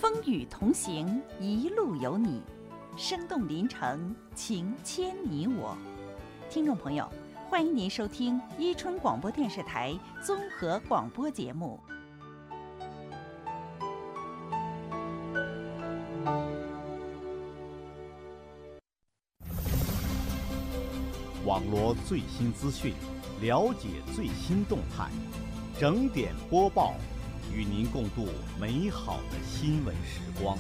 风雨同行，一路有你，生动临城，情牵你我。听众朋友，欢迎您收听伊春广播电视台综合广播节目。 网罗最新资讯，了解最新动态，整点播报，与您共度美好的新闻时光。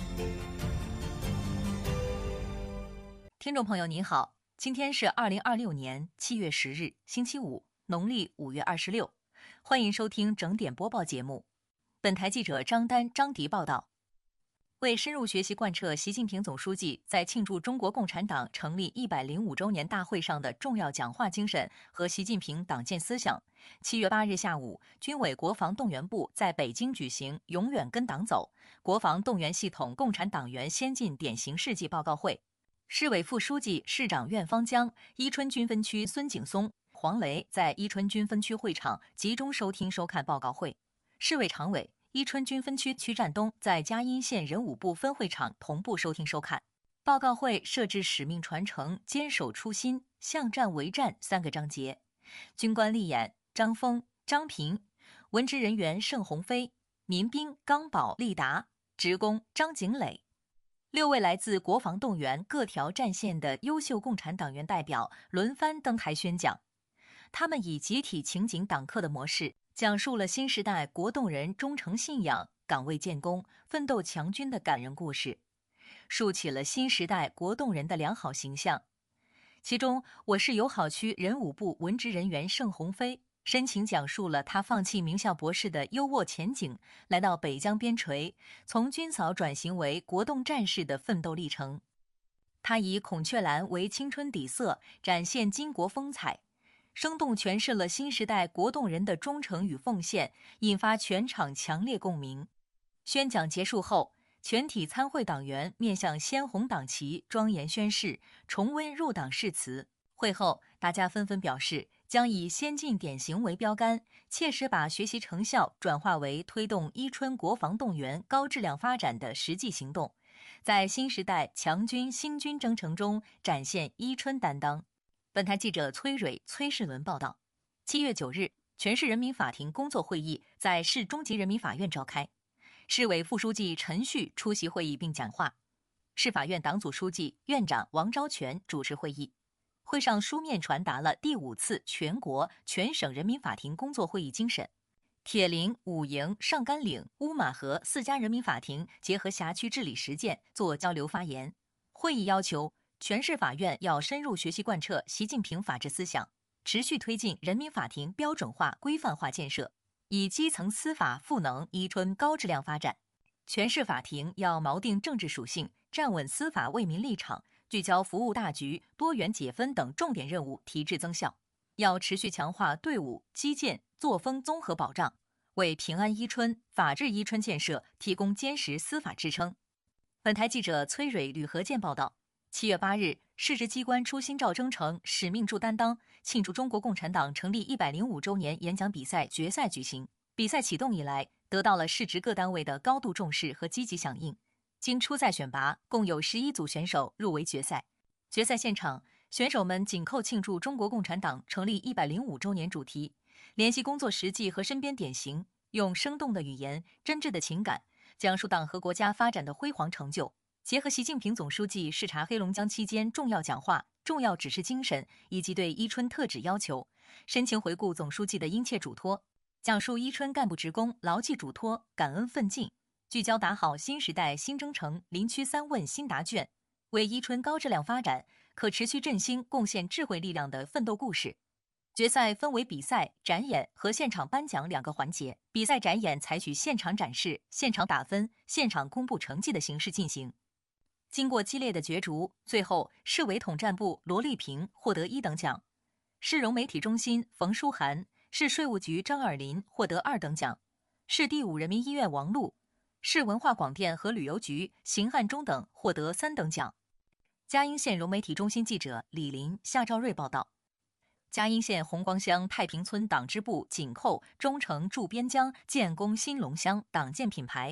听众朋友您好，今天是2026年7月10日星期五，农历5月26，欢迎收听整点播报节目。本台记者张丹、张迪报道。为深入学习贯彻习近平总书记在庆祝中国共产党成立105周年大会上的重要讲话精神和习近平党建思想，7月8日下午，军委国防动员部在北京举行“永远跟党走”国防动员系统共产党员先进典型事迹报告会。市委副书记、市长苑方江、伊春军分区孙景松、黄雷在伊春军分区会场集中收听收看报告会。市委常委、伊春军分区区站东在嘉荫县人武部分会场同步收听收看。报告会设置使命传承、坚守初心、向战为战3个章节，军官立演张峰、张平，文职人员盛鸿飞，民兵刚宝、立达，职工张景磊。6位来自国防动员各条战线的优秀共产党员代表轮番登台宣讲，他们以集体情景党课的模式讲述了新时代国动人忠诚信仰、岗位建功、奋斗强军的感人故事，树起了新时代国动人的良好形象。其中，我市友好区人武部文职人员盛鸿飞深情讲述了他放弃名校博士的优渥前景，来到北疆边陲，从军嫂转型为国动战士的奋斗历程。他以孔雀蓝为青春底色，展现巾帼风采，生动诠释了新时代国动人的忠诚与奉献，引发全场强烈共鸣。宣讲结束后，全体参会党员面向鲜红党旗庄严宣誓，重温入党誓词。会后，大家纷纷表示将以先进典型为标杆，切实把学习成效转化为推动伊春国防动员高质量发展的实际行动，在新时代强军新军征程中展现伊春担当。本台记者崔蕊、崔世伦报道。7月9日，全市人民法庭工作会议在市中级人民法院召开，市委副书记陈旭出席会议并讲话，市法院党组书记、院长王昭全主持会议。会上书面传达了第5次全国、全省人民法庭工作会议精神。铁陵、武营、上甘岭、乌马河4家人民法庭结合辖区治理实践做交流发言。会议要求全市法院要深入学习贯彻习近平法治思想，持续推进人民法庭标准化、规范化建设，以基层司法赋能伊春高质量发展。全市法庭要锚定政治属性，站稳司法为民立场，聚焦服务大局、多元解分等重点任务，提质增效。要持续强化队伍、基建、作风综合保障，为平安伊春、法治伊春建设提供坚实司法支撑。本台记者崔蕊、吕和健报道。7月8日，市直机关初心照征程，使命助担当庆祝中国共产党成立105周年演讲比赛决赛举行。比赛启动以来，得到了市直各单位的高度重视和积极响应。经初赛选拔，共有11组选手入围决赛。决赛现场，选手们紧扣庆祝中国共产党成立105周年主题，联系工作实际和身边典型，用生动的语言、真挚的情感，讲述党和国家发展的辉煌成就。结合习近平总书记视察黑龙江期间重要讲话、重要指示精神以及对伊春特旨要求，深情回顾总书记的殷切嘱托，讲述伊春干部职工牢记嘱托、感恩奋进，聚焦打好新时代新征程林区3问新答卷，为伊春高质量发展、可持续振兴贡献智慧力量的奋斗故事。决赛分为比赛、展演和现场颁奖2个环节。比赛展演采取现场展示、现场打分、现场公布成绩的形式进行。经过激烈的角逐，最后市委统战部罗丽萍获得1等奖，市融媒体中心冯书涵、市税务局张尔林获得2等奖，市第5人民医院王璐、市文化广电和旅游局邢汉忠等获得3等奖。嘉荫县融媒体中心记者李林、夏兆瑞报道。嘉荫县红光乡太平村党支部紧扣忠诚驻边疆建功新龙乡党建品牌，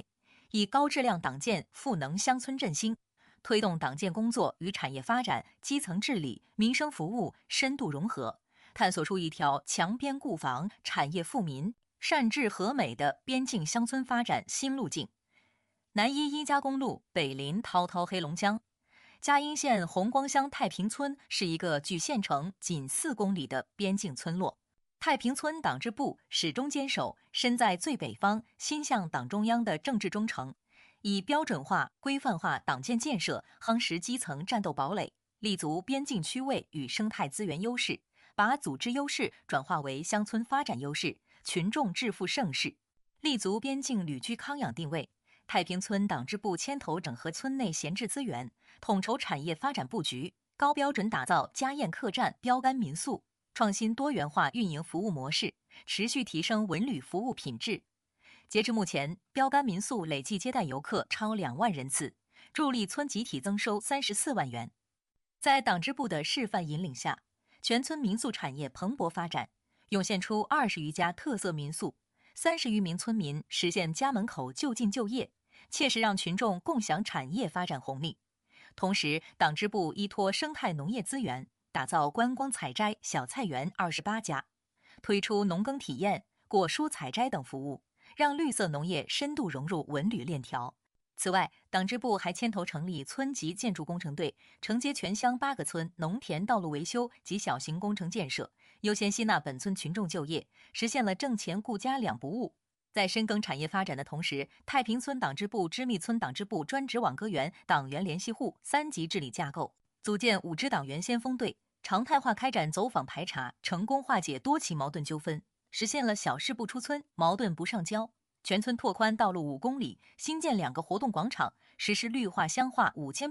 以高质量党建赋能乡村振兴，推动党建工作与产业发展、基层治理、民生服务深度融合，探索出一条强边固防、产业富民、善治和美的边境乡村发展新路径。南依伊家公路，北临滔滔黑龙江。嘉阴县红光乡太平村是一个距县城仅4公里的边境村落。太平村党支部始终坚守身在最北方、心向党中央的政治忠诚，以标准化、规范化党建建设夯实基层战斗堡垒，立足边境区位与生态资源优势，把组织优势转化为乡村发展优势、群众致富盛世，立足边境旅居康养定位。太平村党支部牵头整合村内闲置资源，统筹产业发展布局，高标准打造家宴客栈、标杆民宿，创新多元化运营服务模式，持续提升文旅服务品质。截至目前，标杆民宿累计接待游客超2万人次，助力村集体增收34万元。在党支部的示范引领下，全村民宿产业蓬勃发展，涌现出20余家特色民宿，30余名村民实现家门口就近就业，切实让群众共享产业发展红利。同时，党支部依托生态农业资源，打造观光采摘小菜园28家，推出农耕体验、果蔬采摘等服务，让绿色农业深度融入文旅链条。此外，党支部还牵头成立村级建筑工程队，承接全乡8个村农田道路维修及小型工程建设，优先吸纳本村群众就业，实现了挣钱顾家2不误。在深耕产业发展的同时，太平村党支部、织密村党支部专职网格员党员联系户3级治理架构，组建5支党员先锋队，常态化开展走访排查，成功化解多起矛盾纠纷，实现了小事不出村，矛盾不上交。全村拓宽道路5公里，新建2个活动广场，实施绿化乡化5000